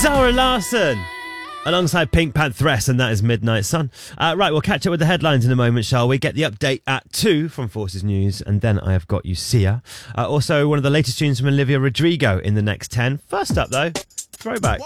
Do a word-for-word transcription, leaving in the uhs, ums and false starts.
Zara Larsson alongside Pink Pantheress, and that is Midnight Sun. Uh, right, we'll catch up with the headlines in a moment, shall we? Get the update at two from Forces News, and then I have got you Sia. Uh, also, one of the latest tunes from Olivia Rodrigo in the next ten. First up, though, Throwback.